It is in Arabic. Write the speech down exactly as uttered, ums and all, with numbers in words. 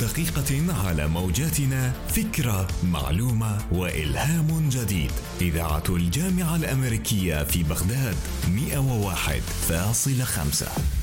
دقيقة على موجاتنا، فكرة، معلومة وإلهام جديد. إذاعة الجامعة الأمريكية في بغداد مئة وواحد فاصلة خمسة.